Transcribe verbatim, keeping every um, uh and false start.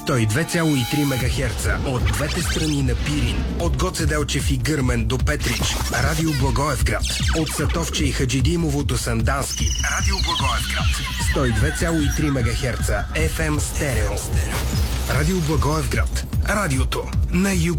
сто и две цяло и три мегахерца от двете страни на Пирин, от Гоце Делчев и Гърмен до Петрич. Радио Благоевград, от Сатовче и Хаджидимово до Сандански. Радио Благоевград, сто и две цяло и три мегахерца еф ем стерео. Радио Благоевград, радиото на юг.